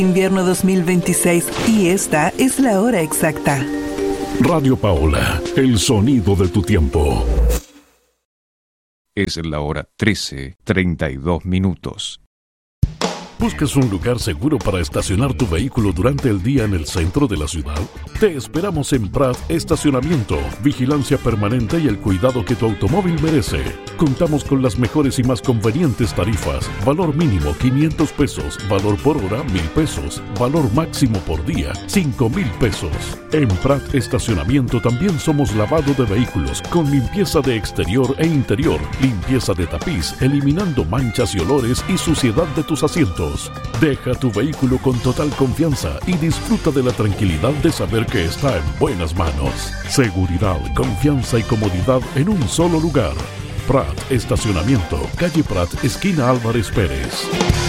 Invierno 2026 y esta es la hora exacta. Radio Paola, el sonido de tu tiempo. Es la hora 13:32. ¿Buscas un lugar seguro para estacionar tu vehículo durante el día en el centro de la ciudad? Te esperamos en Prat Estacionamiento, vigilancia permanente y el cuidado que tu automóvil merece. Contamos con las mejores y más convenientes tarifas. Valor mínimo 500 pesos, valor por hora 1,000 pesos, valor máximo por día 5,000 pesos. En Prat Estacionamiento también somos lavado de vehículos con limpieza de exterior e interior, limpieza de tapiz, eliminando manchas y olores y suciedad de tus asientos. Deja tu vehículo con total confianza y disfruta de la tranquilidad de saber que está en buenas manos. Seguridad, confianza y comodidad en un solo lugar. Prat Estacionamiento, calle Prat, esquina Álvarez Pérez.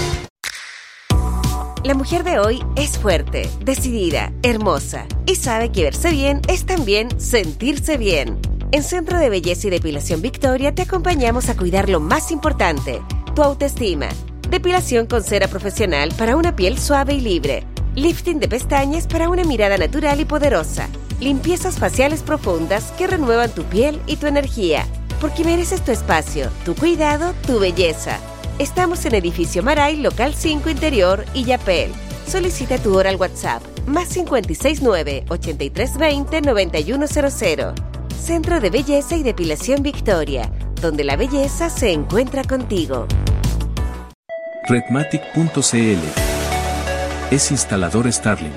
La mujer de hoy es fuerte, decidida, hermosa y sabe que verse bien es también sentirse bien. En Centro de Belleza y Depilación Victoria te acompañamos a cuidar lo más importante, tu autoestima. Depilación con cera profesional para una piel suave y libre. Lifting de pestañas para una mirada natural y poderosa. Limpiezas faciales profundas que renuevan tu piel y tu energía. Porque mereces tu espacio, tu cuidado, tu belleza. Estamos en Edificio Maray, Local 5 Interior y Yapel. Solicita tu hora al WhatsApp +569 8320 9100. Centro de Belleza y Depilación Victoria, donde la belleza se encuentra contigo. Redmatic.cl es instalador Starlink.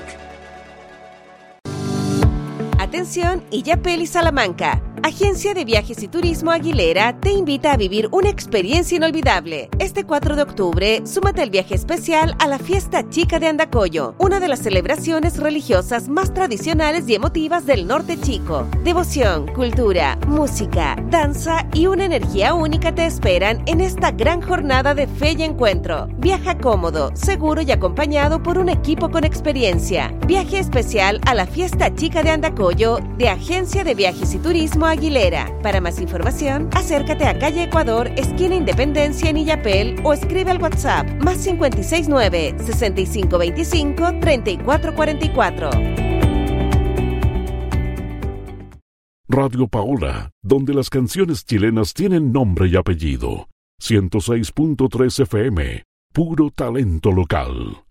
Atención, Illapel y Salamanca. Agencia de Viajes y Turismo Aguilera te invita a vivir una experiencia inolvidable. Este 4 de octubre, súmate al viaje especial a la Fiesta Chica de Andacollo, una de las celebraciones religiosas más tradicionales y emotivas del norte chico. Devoción, cultura, música, danza y una energía única te esperan en esta gran jornada de fe y encuentro. Viaja cómodo, seguro y acompañado por un equipo con experiencia. Viaje especial a la Fiesta Chica de Andacollo de Agencia de Viajes y Turismo Aguilera. Para más información, acércate a calle Ecuador, esquina Independencia en Illapel o escribe al WhatsApp +569 6525 3444. Radio Paola, donde las canciones chilenas tienen nombre y apellido. 106.3 FM, puro talento local.